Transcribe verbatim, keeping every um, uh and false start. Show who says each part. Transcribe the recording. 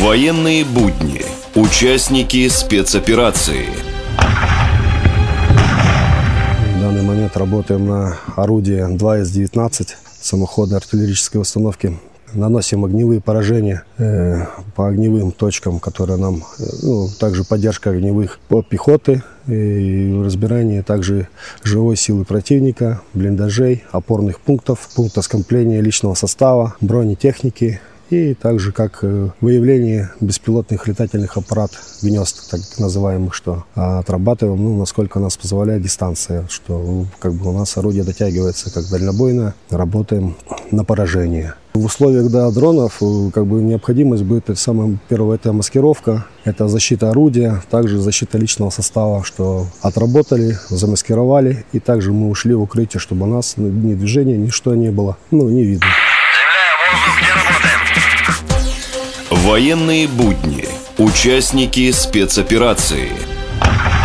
Speaker 1: Военные будни. Участники спецоперации.
Speaker 2: В данный момент работаем на орудии два эс девятнадцать самоходной артиллерийской установки. Наносим огневые поражения э, по огневым точкам, которые нам, э, ну, также поддержка огневых по пехоты и разбирание также живой силы противника, блиндажей, опорных пунктов, пункта скопления личного состава, бронетехники. И также как выявление беспилотных летательных аппаратов, гнезд, так называемых, что отрабатываем, ну, насколько нас позволяет дистанция, что как бы у нас орудие дотягивается как дальнобойное, работаем на поражение. В условиях да, дронов как бы необходимость будет, это самое первое, это маскировка, это защита орудия, также защита личного состава, что отработали, замаскировали, и также мы ушли в укрытие, чтобы у нас ни движения, ничто не было, ну, не видно.
Speaker 1: Военные будни. Участники спецоперации.